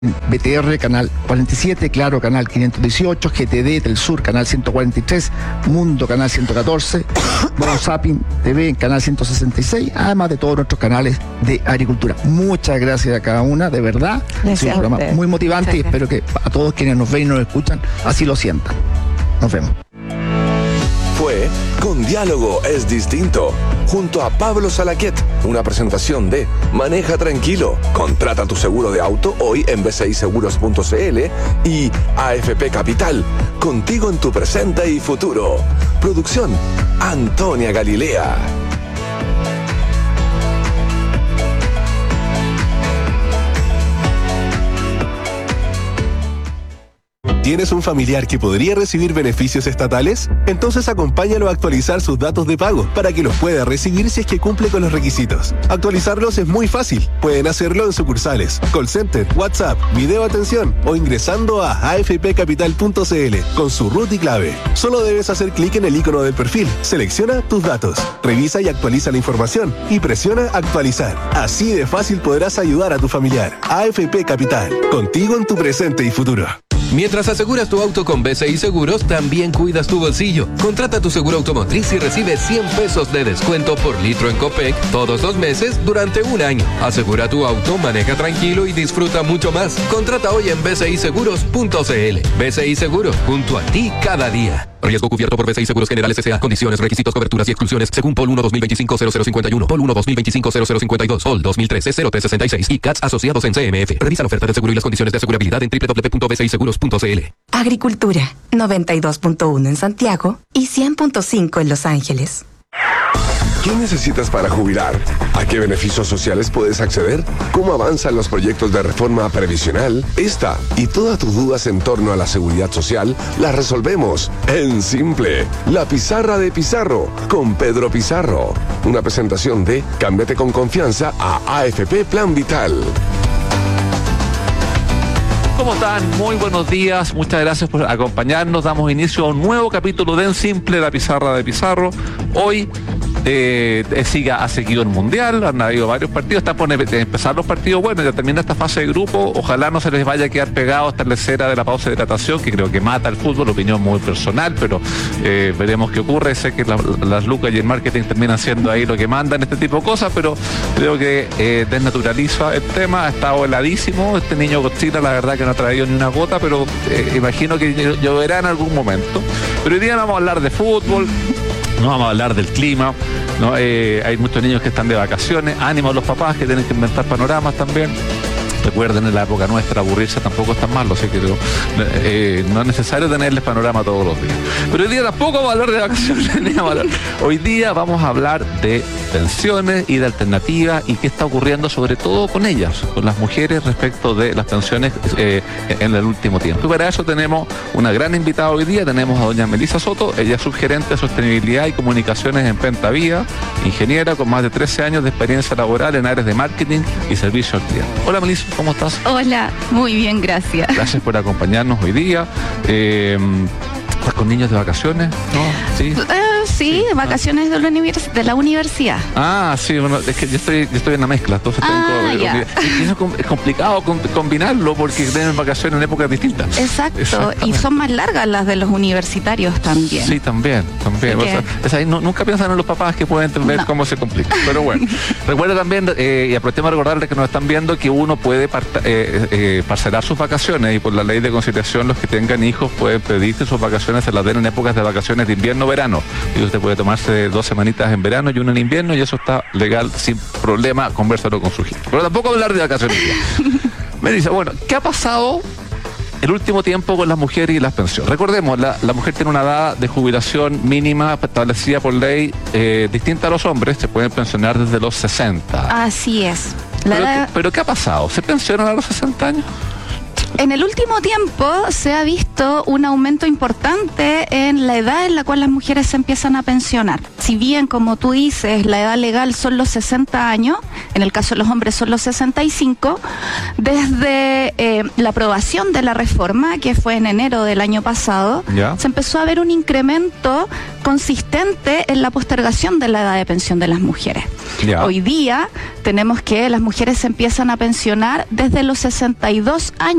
BTR, canal 47, Claro, canal 518, GTD, Telsur, canal 143, Mundo, canal 114, Zapping TV, en canal 166, además de todos nuestros canales de agricultura. Muchas gracias a cada una, de verdad. Es un programa muy motivante y espero que a todos quienes nos ven y nos escuchan así lo sientan. Nos vemos. Fue Con Diálogo es Distinto, junto a Pablo Salaquet, una presentación de Maneja Tranquilo, contrata tu seguro de auto hoy en bciseguros.cl y AFP Capital, contigo en tu presente y futuro. Producción, Antonia Galilea. ¿Tienes un familiar que podría recibir beneficios estatales? Entonces acompáñalo a actualizar sus datos de pago para que los pueda recibir si es que cumple con los requisitos. Actualizarlos es muy fácil. Pueden hacerlo en sucursales, call center, WhatsApp, video atención o ingresando a afpcapital.cl con su RUT y clave. Solo debes hacer clic en el icono del perfil, selecciona tus datos, revisa y actualiza la información y presiona actualizar. Así de fácil podrás ayudar a tu familiar. AFP Capital, contigo en tu presente y futuro. Mientras aseguras tu auto con BCI Seguros, también cuidas tu bolsillo. Contrata tu seguro automotriz y recibe 100 pesos de descuento por litro en Copec todos los meses durante un año. Asegura tu auto, maneja tranquilo y disfruta mucho más. Contrata hoy en bciseguros.cl. BCI Seguros, junto a ti cada día. Riesgo cubierto por BCI Seguros Generales S.A. Condiciones, requisitos, coberturas y exclusiones según POL 1 2025-0051, POL 1 2025-0052, POL 2013-0366 y CATS asociados en CMF. Revisa la oferta de seguro y las condiciones de asegurabilidad en www.bciseguros.cl. Agricultura, 92.1 en Santiago y 100.5 en Los Ángeles. ¿Qué necesitas para jubilar? ¿A qué beneficios sociales puedes acceder? ¿Cómo avanzan los proyectos de reforma previsional? Esta y todas tus dudas en torno a la seguridad social las resolvemos en Simple. La Pizarra de Pizarro con Pedro Pizarro. Una presentación de Cámbiate con confianza a AFP Plan Vital. ¿Cómo están? Muy buenos días, muchas gracias por acompañarnos. Damos inicio a un nuevo capítulo de En Simple, la Pizarra de Pizarro. Hoy ha seguido el Mundial, han habido varios partidos, están por empezar los partidos, bueno, ya termina esta fase de grupo, ojalá no se les vaya a quedar pegado hasta la escena de la pausa de hidratación, que creo que mata el fútbol, opinión muy personal, pero veremos qué ocurre. Sé que las lucas y el marketing terminan siendo ahí lo que mandan este tipo de cosas, pero creo que desnaturaliza el tema. Ha estado heladísimo este niño Godzilla, la verdad que no ha traído ni una gota, pero imagino que lloverá en algún momento. Pero hoy día no vamos a hablar de fútbol, no vamos a hablar del clima, ¿no? Hay muchos niños que están de vacaciones, ánimo a los papás que tienen que inventar panoramas también. Recuerden, en la época nuestra aburrirse tampoco es tan malo, así que no es necesario tenerles panorama todos los días. Pero hoy día tampoco vamos a hablar de vacaciones, ni vamos a hablar. Hoy día vamos a hablar de pensiones y de alternativas y qué está ocurriendo sobre todo con ellas, con las mujeres respecto de las pensiones en el último tiempo. Y para eso tenemos una gran invitada hoy día, tenemos a doña Melissa Soto, ella es subgerente de Sostenibilidad y Comunicaciones en Pentavía, ingeniera con más de 13 años de experiencia laboral en áreas de marketing y servicio al cliente. Hola Melissa, ¿cómo estás? Hola, muy bien, gracias. Gracias por acompañarnos hoy día. ¿Estás con niños de vacaciones? ¿No? ¿Sí? Sí, de vacaciones de la universidad. Ah, sí, bueno, es que yo estoy en la mezcla, entonces y eso es complicado combinarlo porque tienen vacaciones en épocas distintas. Exacto, y son más largas las de los universitarios también. Sí, también. O sea, nunca piensan en los papás que pueden entender cómo se complica. Pero bueno, recuerda también, y aprovechemos de recordarles que nos están viendo, que uno puede parcelar sus vacaciones y por la ley de conciliación los que tengan hijos pueden pedir que sus vacaciones se las den en épocas de vacaciones de invierno-verano. Y usted puede tomarse 2 semanitas en verano y una en invierno y eso está legal sin problema, convérsalo con su hijo. Pero tampoco hablar de vacaciones. Me dice, bueno, ¿qué ha pasado el último tiempo con las mujeres y las pensiones? Recordemos, la mujer tiene una edad de jubilación mínima establecida por ley distinta a los hombres, se pueden pensionar desde los 60. Así es. ¿Pero qué ha pasado? ¿Se pensionan a los 60 años? En el último tiempo se ha visto un aumento importante en la edad en la cual las mujeres se empiezan a pensionar. Si bien, como tú dices, la edad legal son los 60 años, en el caso de los hombres son los 65, desde la aprobación de la reforma, que fue en enero del año pasado, se empezó a ver un incremento consistente en la postergación de la edad de pensión de las mujeres. Hoy día tenemos que las mujeres se empiezan a pensionar desde los 62 años.